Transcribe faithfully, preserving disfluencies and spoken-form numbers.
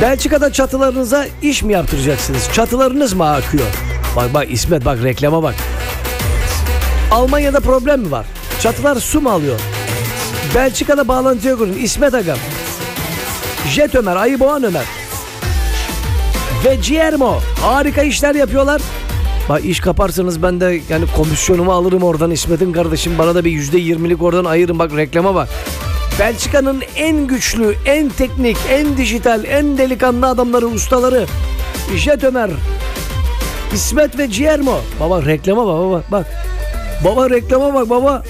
Belçika'da çatılarınıza iş mi yaptıracaksınız? Çatılarınız mı akıyor? Bak bak İsmet, bak reklama bak. Almanya'da problem mi var? Çatılar su mu alıyor? Belçika'da bağlantıya kurun. İsmet Agam, Jet Ömer, Ayı Boğan Ömer ve Ciermo harika işler yapıyorlar. Bak iş kaparsanız ben de yani komisyonumu alırım oradan İsmet'in kardeşim. Bana da bir yüzde yirmilik oradan ayırın. Bak reklama bak. Belçika'nın en güçlü, en teknik, en dijital, en delikanlı adamları, ustaları Jet Ömer, İsmet ve Ciermo. Baba reklama bak baba bak. Baba reklama bak baba.